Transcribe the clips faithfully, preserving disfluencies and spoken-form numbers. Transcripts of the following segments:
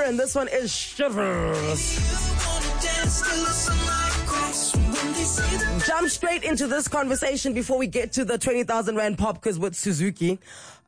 and this one is Shivers. Jump straight into this conversation before we get to the twenty thousand Rand pop quiz with Suzuki.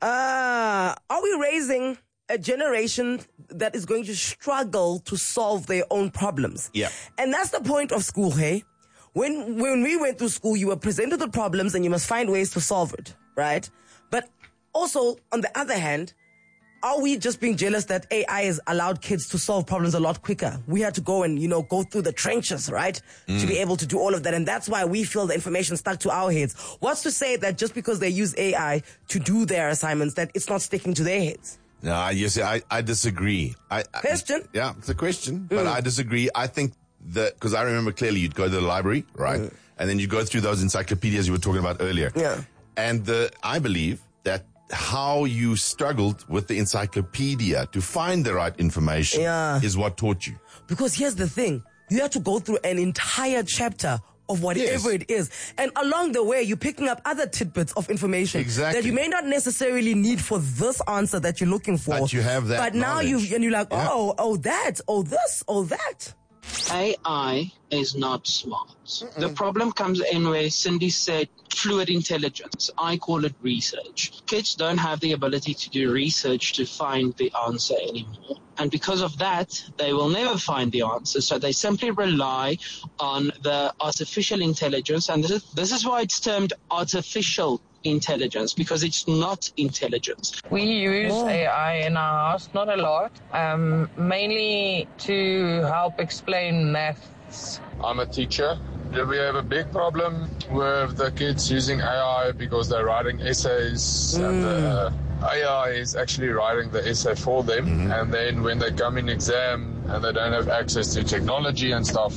Uh, are we raising a generation that is going to struggle to solve their own problems? Yeah. And that's the point of school, hey? When when we went through school, you were presented with problems and you must find ways to solve it, right? But also, on the other hand, are we just being jealous that A I has allowed kids to solve problems a lot quicker? We had to go and, you know, go through the trenches, right? Mm. To be able to do all of that. And that's why we feel the information stuck to our heads. What's to say that just because they use A I to do their assignments, that it's not sticking to their heads? No, you see, I, I disagree. I, Question? I, yeah, it's a question, but mm. I disagree. I think that, because I remember clearly you'd go to the library, right? Mm. And then you go through those encyclopedias you were talking about earlier. Yeah. And the, I believe that how you struggled with the encyclopedia to find the right information yeah. is what taught you. Because here's the thing. You have to go through an entire chapter of whatever yes. it is. And along the way, you're picking up other tidbits of information exactly. that you may not necessarily need for this answer that you're looking for. But you have that But now knowledge. you and you're like, yeah. oh, oh, that, oh, this, oh, that. A I is not smart. Mm-mm. The problem comes in where Cindy said fluid intelligence. I call it research. Kids don't have the ability to do research to find the answer anymore. And because of that, they will never find the answer. So they simply rely on the artificial intelligence. And this is, this is why it's termed artificial intelligence, because it's not intelligence. We use oh. A I in our house, not a lot, um, mainly to help explain maths. I'm a teacher. We have a big problem with the kids using A I because they're writing essays mm. and the A I is actually writing the essay for them. Mm-hmm. And then when they come in exam and they don't have access to technology and stuff,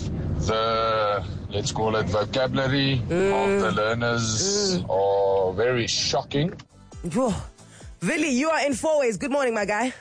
the, let's call it vocabulary mm. of the learners mm. are very shocking. Whoa. Vili, you are in four ways. Good morning, my guy.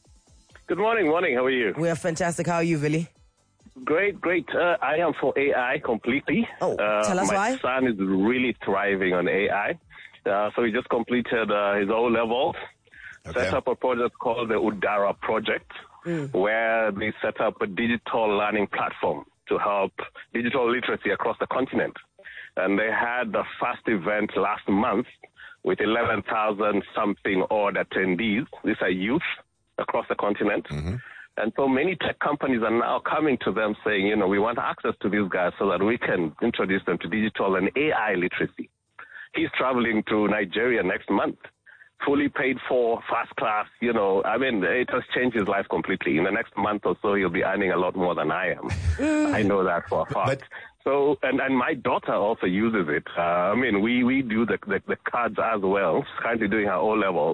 Good morning, morning. How are you? We are fantastic. How are you, Vili? Great, great. Uh, I am for A I completely. Oh, uh, tell us my why. My son is really thriving on A I. Uh, so he just completed uh, his O levels, okay. set up a project called the Udara Project, mm. where they set up a digital learning platform to help digital literacy across the continent. And they had the first event last month with eleven thousand something odd attendees. These are youth across the continent. Mm-hmm. And so many tech companies are now coming to them saying, you know, we want access to these guys so that we can introduce them to digital and A I literacy. He's traveling to Nigeria next month, fully paid for, first class, you know. I mean, it has changed his life completely. In the next month or so, he'll be earning a lot more than I am. I know that for a fact. But so, and, and my daughter also uses it. Uh, I mean, we, we do the, the, the cards as well, currently doing her O levels.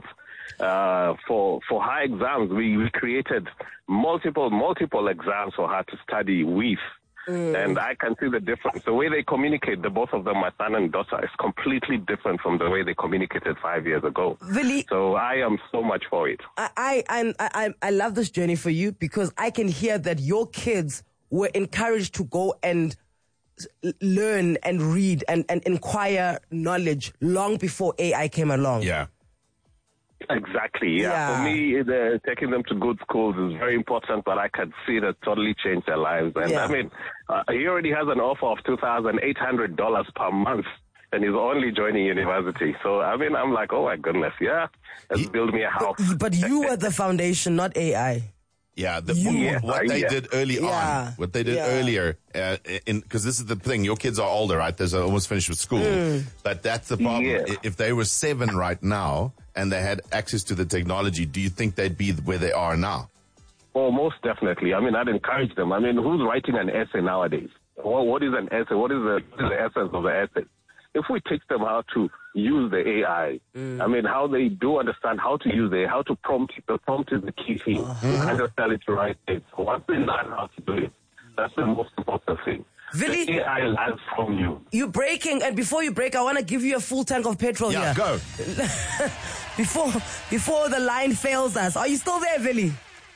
Uh, for, for her exams, we, we created multiple, multiple exams for her to study with. Mm. And I can see the difference. The way they communicate, the both of them, my son and daughter, is completely different from the way they communicated five years ago. Really? So I am so much for it. I, I, I, I love this journey for you because I can hear that your kids were encouraged to go and learn and read and, and inquire knowledge long before A I came along. Yeah. Exactly, yeah. yeah. For me, the, taking them to good schools is very important, but I can see that totally change their lives. And yeah. I mean, uh, he already has an offer of two thousand eight hundred dollars per month, and he's only joining university. So, I mean, I'm like, oh my goodness, yeah, let's he, build me a house. But, but you were the foundation, not A I. Yeah, the, You, what they yeah. did early yeah. on, what they did yeah. earlier, uh, in because this is the thing, your kids are older, right? They're almost finished with school, mm. but that's the problem. Yeah. If they were seven right now and they had access to the technology, do you think they'd be where they are now? Oh, most definitely. I mean, I'd encourage them. I mean, who's writing an essay nowadays? What, what is an essay? What is the, what is the essence of the essay? If we teach them how to use the A I, mm. I mean, how they do understand how to use it, how to prompt it, the prompt is the key thing. Uh-huh. You can't just tell it to write it. So once they learn how to do it, that's the most important thing. Vili, the A I learns from you. You're breaking, and before you break, I want to give you a full tank of petrol yeah, here. go. before, before the line fails us. Are you still there, Vili?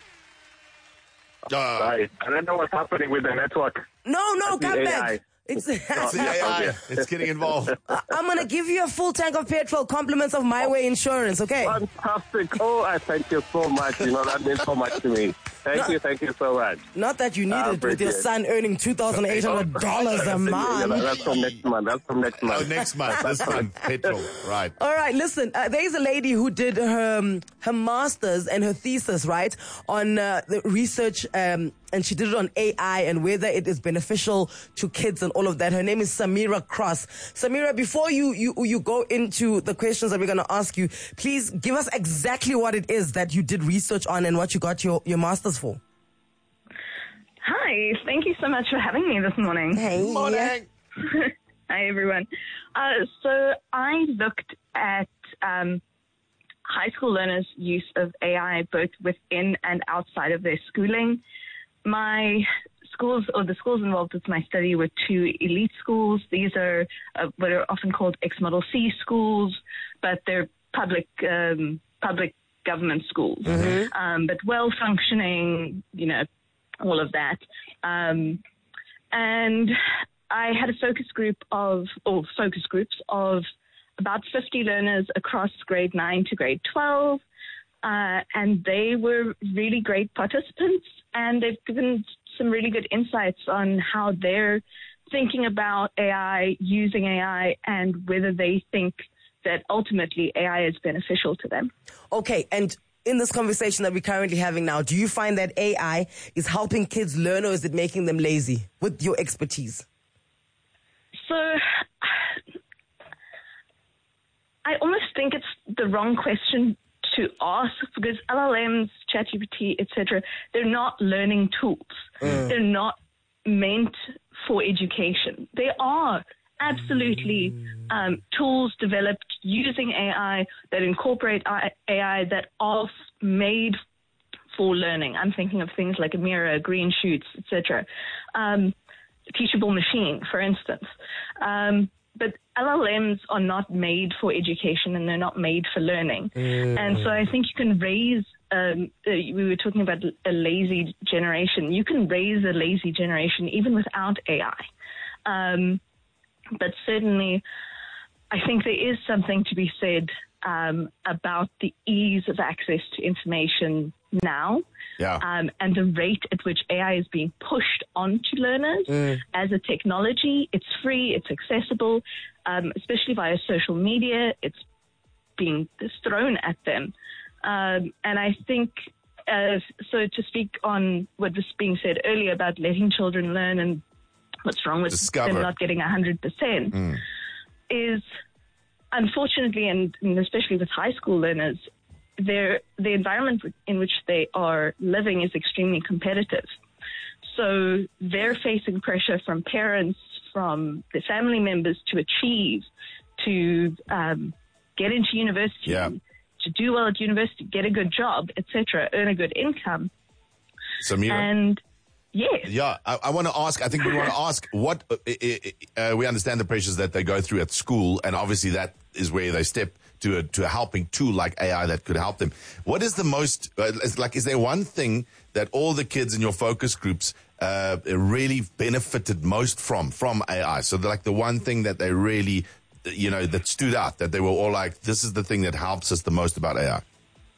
Uh, right. I don't know what's happening with the network. No, no, That's come the back. A I. It's, it's the A I. It's getting involved. I'm going to give you a full tank of petrol, compliments of My Way Insurance, okay? Fantastic. Oh, I thank you so much. You know, that means so much to me. Thank No. you, thank you so much. Not that you need I it with your appreciate it. son earning two thousand eight hundred dollars a Yeah, month. that's from next month. That's from next Oh, month. next month, this month, petrol, right. All right, listen, uh, there's a lady who did her, um, her master's and her thesis, right, on uh, the research, um, and she did it on A I and whether it is beneficial to kids and all of that. Her name is Samira Cross. Samira, before you, you, you go into the questions that we're going to ask you, please give us exactly what it is that you did research on and what you got your, your master's for. Hi, thank you so much for having me this morning. Hey. Morning. Hi, everyone. Uh, so I looked at um, high school learners' use of A I both within and outside of their schooling. My schools, or the schools involved with my study, were two elite schools. These are uh, what are often called X-Model C schools, but they're public um, public government schools, mm-hmm. um, but well-functioning, you know, all of that. Um, and I had a focus group of, or focus groups of about fifty learners across grade nine to grade twelve. Uh, and they were really great participants, and they've given some really good insights on how they're thinking about A I, using A I, and whether they think that ultimately A I is beneficial to them. Okay, and in this conversation that we're currently having now, do you find that A I is helping kids learn, or is it making them lazy with your expertise? So I almost think it's the wrong question to ask, because L L Ms, ChatGPT, et cetera, they're not learning tools. Mm. They're not meant for education. They are absolutely um, tools developed using A I that incorporate A I that are made for learning. I'm thinking of things like Amira, Green Shoots, et cetera. Um, Teachable Machine, for instance. Um, but L L Ms are not made for education, and they're not made for learning. Mm. And so I think you can raise, um, uh, we were talking about a lazy generation. You can raise a lazy generation even without A I. Um, but certainly I think there is something to be said um, about the ease of access to information now. Yeah. Um, and the rate at which A I is being pushed onto learners mm. as a technology. It's free, it's accessible, um, especially via social media. It's being thrown at them. Um, and I think, uh, so to speak on what was being said earlier about letting children learn and what's wrong with Discover. them not getting one hundred percent mm. is, unfortunately, and, and especially with high school learners, Their, the environment in which they are living is extremely competitive. So they're facing pressure from parents, from their family members to achieve, to um, get into university, yeah. to do well at university, get a good job, et cetera, earn a good income. Samira? And yes. Yeah, I, I want to ask, I think we want to ask what, uh, uh, we understand the pressures that they go through at school, and obviously that is where they step to a, to a helping tool like A I that could help them. What is the most, uh, is, like, is there one thing that all the kids in your focus groups uh, really benefited most from, from A I? So like the one thing that they really, you know, that stood out, that they were all like, this is the thing that helps us the most about A I?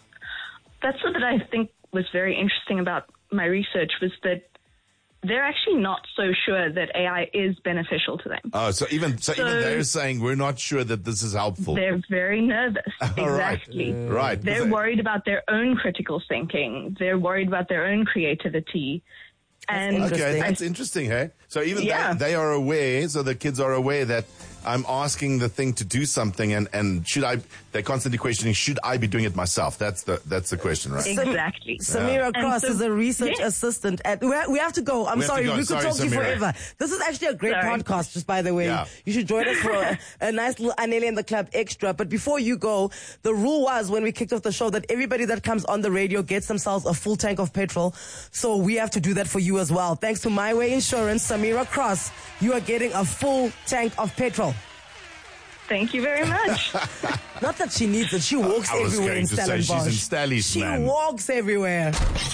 That's what I think was very interesting about my research, was that they're actually not so sure that A I is beneficial to them. Oh, so even so, so even they're saying we're not sure that this is helpful. They're very nervous. All exactly. Right. right. They're worried about their own critical thinking. They're worried about their own creativity. And okay, that's interesting, hey? So even yeah. they, they are aware, so the kids are aware that I'm asking the thing to do something, and, and should I, they're constantly questioning, should I be doing it myself? That's the that's the question, right? Exactly. Samira yeah. Cross so, is a research yeah. assistant at, we, ha- we have to go. I'm we sorry, go. we could sorry, talk to you Samira. forever. This is actually a great sorry. podcast, just by the way. Yeah. You should join us for a, a nice little Anele and the Club extra. But before you go, the rule was when we kicked off the show that everybody that comes on the radio gets themselves a full tank of petrol. So we have to do that for you as well. Thanks to My Way Insurance, Samira Cross, you are getting a full tank of petrol. Thank you very much. Not that she needs it. She walks I was everywhere going in to say Stellenbosch. she's in Stellies, She man. walks everywhere.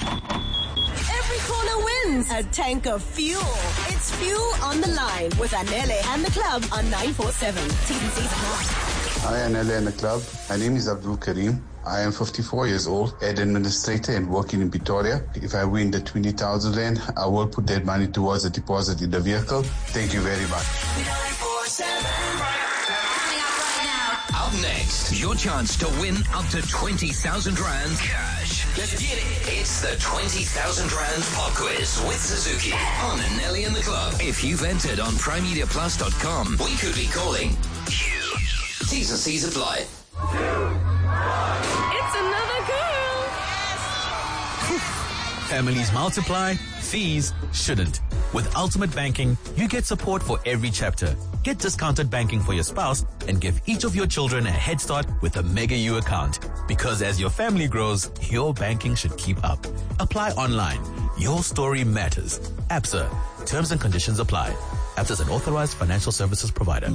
Every corner wins a tank of fuel. It's Fuel on the Line with Anele and the Club on nine four seven. T and C's apply. Hi, Anela and the club. My name is Abdul Karim. I am fifty-four years old, head administrator and working in Pretoria. If I win the twenty thousand rand, I will put that money towards a deposit in the vehicle. Thank you very much. Up next, your chance to win up to twenty thousand rand cash. Let's get it. It's the twenty thousand rand pop quiz with Suzuki on Nelly in the Club. If you've entered on prime media plus dot com, we could be calling you. T's and C's apply. It's another girl. Families multiply, fees shouldn't. With Ultimate Banking, you get support for every chapter. Get discounted banking for your spouse and give each of your children a head start with a Mega U account. Because as your family grows, your banking should keep up. Apply online. Your story matters. ABSA. Terms and conditions apply. ABSA is an authorized financial services provider.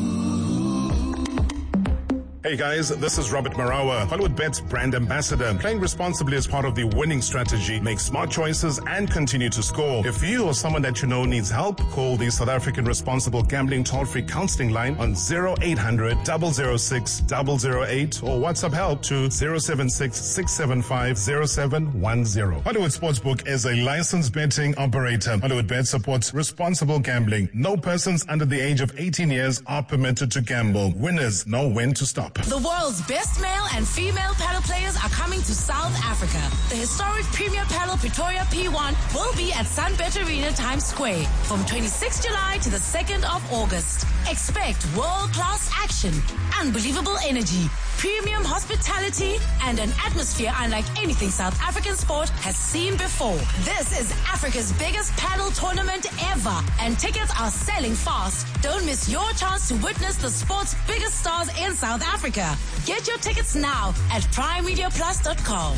Hey guys, this is Robert Marawa, Hollywood Bet's brand ambassador. Playing responsibly is part of the winning strategy. Make smart choices and continue to score. If you or someone that you know needs help, call the South African Responsible Gambling Toll-Free Counseling Line on zero eight hundred, zero zero six, zero zero eight or WhatsApp help to zero seven six, six seven five, zero seven one zero. Hollywood Sportsbook is a licensed betting operator. Hollywood Bet supports responsible gambling. No persons under the age of eighteen years are permitted to gamble. Winners know when to stop. The world's best male and female paddle players are coming to South Africa. The historic Premier Paddle Pretoria P one will be at Sunbet Arena Times Square from twenty-sixth of July to the second of August. Expect world-class action, unbelievable energy, premium hospitality, and an atmosphere unlike anything South African sport has seen before. This is Africa's biggest paddle tournament ever, and tickets are selling fast. Don't miss your chance to witness the sport's biggest stars in South Africa. Get your tickets now at prime media plus dot com.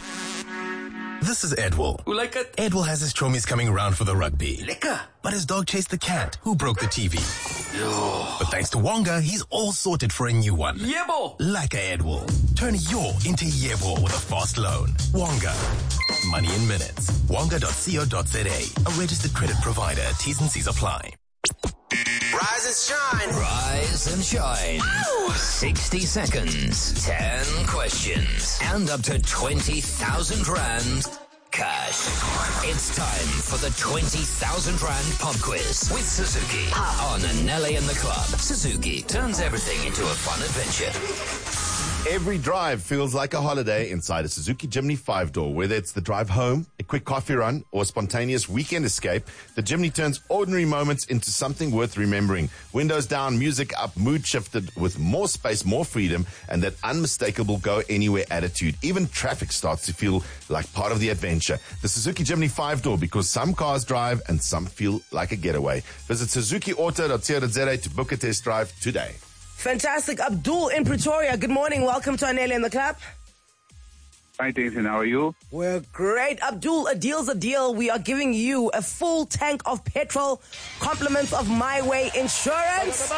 This is Edwell. Who like it? Edwell has his chommies coming round for the rugby. Lekker. But his dog chased the cat, who broke the T V. Yo. But thanks to Wonga, he's all sorted for a new one. Yebo. Like a Edwell. Turn your into Yebo with a fast loan. Wonga. Money in minutes. Wonga dot co dot za. A registered credit provider. T's and C's apply. Rise and shine. Rise and shine. Ow! sixty seconds, ten questions, and up to twenty thousand rand cash. It's time for the twenty thousand rand pop quiz with Suzuki on Nelly in the Club. Suzuki turns everything into a fun adventure. Every drive feels like a holiday inside a Suzuki Jimny five-door. Whether it's the drive home, a quick coffee run, or a spontaneous weekend escape, the Jimny turns ordinary moments into something worth remembering. Windows down, music up, mood shifted, with more space, more freedom, and that unmistakable go-anywhere attitude. Even traffic starts to feel like part of the adventure. The Suzuki Jimny five-door, because some cars drive and some feel like a getaway. Visit suzuki auto dot co dot za to book a test drive today. Fantastic. Abdul in Pretoria. Good morning. Welcome to Anele in the Club. Hi, Jason. How are you? We're great. Abdul, a deal's a deal. We are giving you a full tank of petrol. Compliments of My Way Insurance.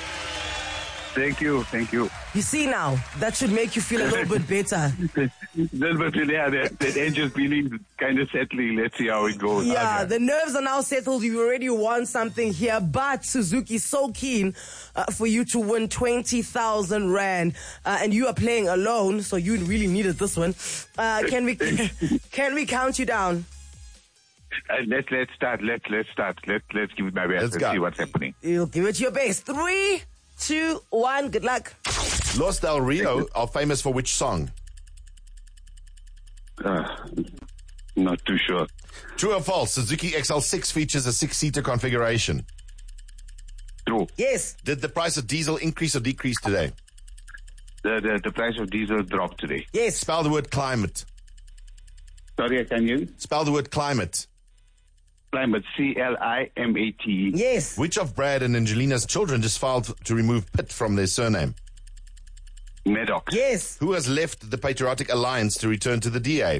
Thank you. Thank you. You see now, that should make you feel a little bit better. little bit, yeah, that, that engine's feeling kind of settling. Let's see how it goes. Yeah, okay. The nerves are now settled. You already won something here, but Suzuki's so keen uh, for you to win twenty thousand rand. Uh, and you are playing alone, so you really needed this one. Uh, can we can we count you down? Uh, let's let's start. Let's let's start. Let's let's give it my best. Let's Let's go. see what's happening. You'll give it your best. Three, two, one. Good luck. Los Del Rio are famous for which song? Uh, not too sure. True or false? Suzuki X L six features a six-seater configuration. True. Yes. Did the price of diesel increase or decrease today? The the, the price of diesel dropped today. Yes. Spell the word climate. Sorry, I can you? Spell the word climate. Climate. C L I M A T E. Yes. Which of Brad and Angelina's children just filed to remove Pitt from their surname? Maddox. Yes. Who has left the Patriotic Alliance to return to the D A? Uh,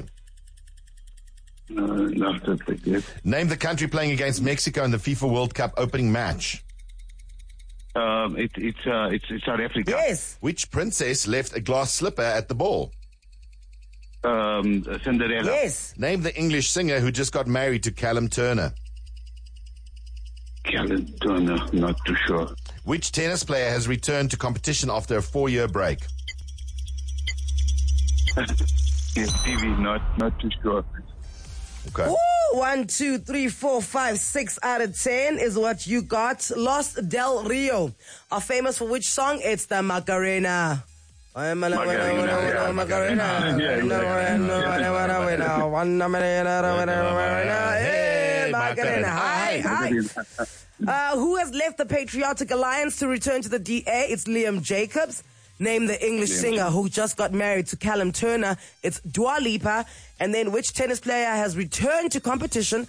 not that yes. Name the country playing against Mexico in the FIFA World Cup opening match. Um, it, it's uh, it's it's South Africa. Yes. Which princess left a glass slipper at the ball? Um, Cinderella. Yes. Name the English singer who just got married to Callum Turner. Callum Turner. Not too sure. Which tennis player has returned to competition after a four-year break? Yes, Stevie, not, not too sure. Okay. Ooh, one, two, three, four, five, six out of ten is what you got. Los Del Rio are famous for which song? It's the Macarena. Macarena. Macarena. Hi, hi. Uh, who has left the Patriotic Alliance to return to the D A? It's Liam Jacobs. Name the English Liam. singer who just got married to Callum Turner. It's Dua Lipa. And then which tennis player has returned to competition